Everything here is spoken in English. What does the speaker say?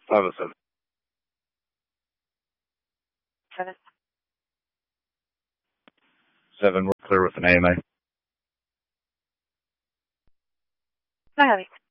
507. 7. 7, we're clear with an AMA. Miami.